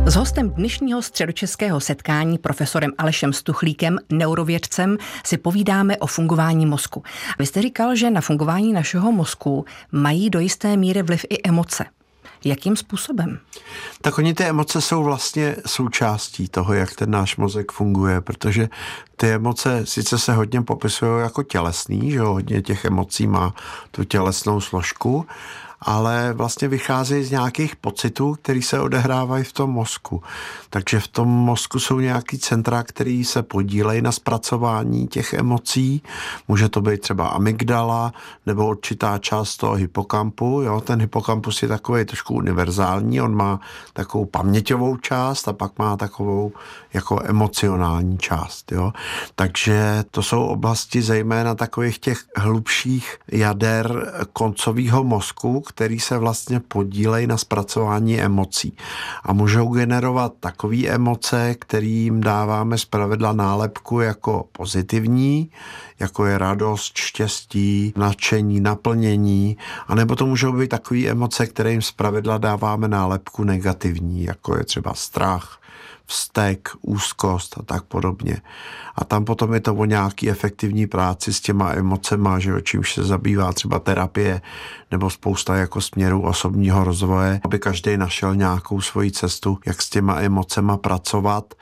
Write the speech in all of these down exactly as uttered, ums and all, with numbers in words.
S hostem dnešního středočeského setkání, profesorem Alešem Stuchlíkem, neurovědcem, si povídáme o fungování mozku. Vy jste říkal, že na fungování našeho mozku mají do jisté míry vliv i emoce. Jakým způsobem? Tak oni ty emoce jsou vlastně součástí toho, jak ten náš mozek funguje, protože ty emoce sice se hodně popisují jako tělesný, že jo, hodně těch emocí má tu tělesnou složku, ale vlastně vycházejí z nějakých pocitů, které se odehrávají v tom mozku. Takže v tom mozku jsou nějaký centra, které se podílejí na zpracování těch emocí. Může to být třeba amygdala nebo určitá část toho hypokampu. Jo? Ten hypokampus je takový trošku univerzální, on má takovou paměťovou část a pak má takovou jako emocionální část. Jo? Takže to jsou oblasti zejména takových těch hlubších jader koncového mozku, který se vlastně podílejí na zpracování emocí. A můžou generovat takové emoce, kterým dáváme zpravidla nálepku jako pozitivní, jako je radost, štěstí, nadšení, naplnění, anebo to můžou být takové emoce, kterým zpravidla dáváme nálepku negativní, jako je třeba strach, vztek, úzkost a tak podobně. A tam potom je to o nějaký efektivní práci s těma emocema, že o čímž se zabývá třeba terapie nebo spousta jako směrů osobního rozvoje, aby každý našel nějakou svoji cestu, jak s těma emocema pracovat.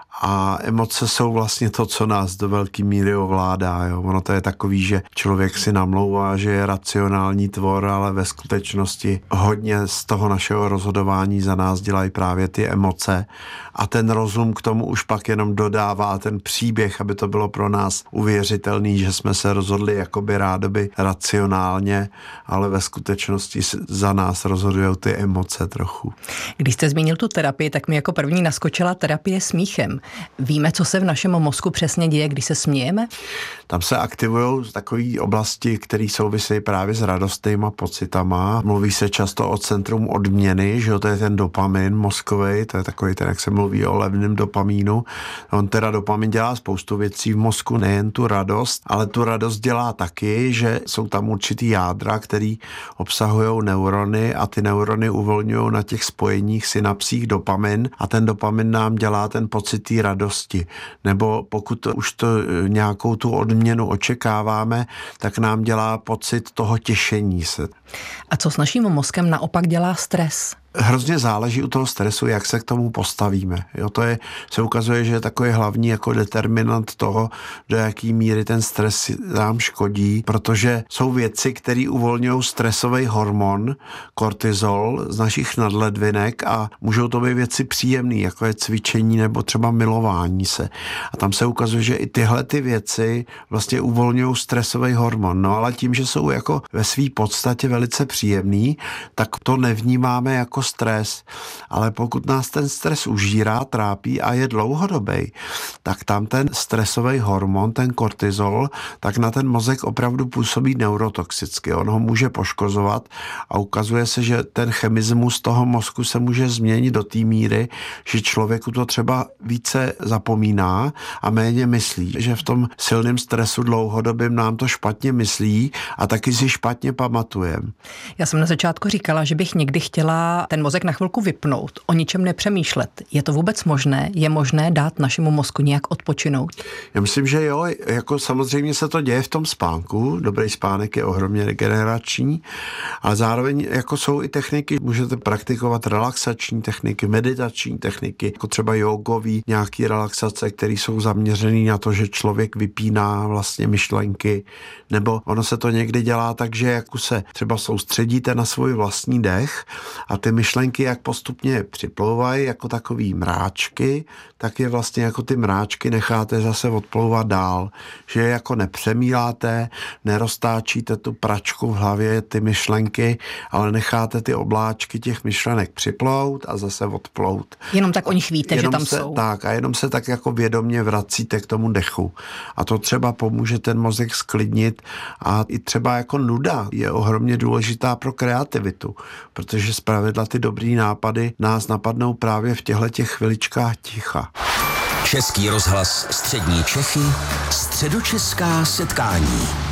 A emoce jsou vlastně to, co nás do velké míry ovládá. Jo. Ono to je takový, že člověk si namlouvá, že je racionální tvor, ale ve skutečnosti hodně z toho našeho rozhodování za nás dělají právě ty emoce. A ten rozum k tomu už pak jenom dodává ten příběh, aby to bylo pro nás uvěřitelný, že jsme se rozhodli jakoby rádoby racionálně, ale ve skutečnosti za nás rozhodují ty emoce trochu. Když jste zmínil tu terapii, tak mi jako první naskočila terapie smíchem. Víme, co se v našem mozku přesně děje, když se smějeme? Tam se aktivují takové oblasti, které souvisejí právě s radostnýma pocitama. Mluví se často o centrum odměny, že to je ten dopamin mozkový, to je takový ten, jak se mluví o levném dopamínu. On teda dopamin dělá spoustu věcí v mozku, nejen tu radost, ale tu radost dělá taky, že jsou tam určitý jádra, které obsahují neurony a ty neurony uvolňují na těch spojeních synapsích dopamin a ten dopamin nám dělá ten pocit té radosti. Nebo pokud už to nějakou tu odměnu očekáváme, tak nám dělá pocit toho těšení se. A co s naším mozkem naopak dělá stres? Hrozně záleží u toho stresu, jak se k tomu postavíme. Jo, to je, se ukazuje, že je takový hlavní jako determinant toho, do jaký míry ten stres nám škodí, protože jsou věci, které uvolňují stresový hormon, kortizol z našich nadledvinek a můžou to být věci příjemné, jako je cvičení nebo třeba milování se. A tam se ukazuje, že i tyhle ty věci vlastně uvolňují stresový hormon. No ale tím, že jsou jako ve své podstatě velice příjemný, tak to nevnímáme jako stres, ale pokud nás ten stres užírá, trápí a je dlouhodobý, tak tam ten stresový hormon, ten kortizol, tak na ten mozek opravdu působí neurotoxicky. On ho může poškozovat a ukazuje se, že ten chemismus toho mozku se může změnit do té míry, že člověku to třeba více zapomíná a méně myslí, že v tom silném stresu dlouhodobým nám to špatně myslí a taky si špatně pamatujeme. Já jsem na začátku říkala, že bych někdy chtěla ten mozek na chvilku vypnout, o ničem nepřemýšlet. Je to vůbec možné? Je možné dát našemu mozku nějak odpočinout? Já myslím, že jo, jako samozřejmě se to děje v tom spánku. Dobrý spánek je ohromně regenerační, ale zároveň jako jsou i techniky, můžete praktikovat relaxační techniky, meditační techniky, jako třeba jogový, nějaký relaxace, které jsou zaměřený na to, že člověk vypíná vlastně myšlenky, nebo ono se to někdy dělá tak, že jako se třeba soustředíte na svůj vlastní dech a ty myšlenky, jak postupně připlouvají jako takový mráčky, tak je vlastně jako ty mráčky necháte zase odplouvat dál. Že je jako nepřemýláte, neroztáčíte tu pračku v hlavě, ty myšlenky, ale necháte ty obláčky těch myšlenek připlout a zase odplout. Jenom tak o nich víte, jenom že tam se, jsou. Tak a jenom se tak jako vědomě vracíte k tomu dechu. A to třeba pomůže ten mozek sklidnit a i třeba jako nuda je ohromně důležitá pro kreativitu, protože zpravidla ty dobrý nápady nás napadnou právě v těchto těch chviličkách ticha. Český rozhlas Střední Čechy, středočeská setkání.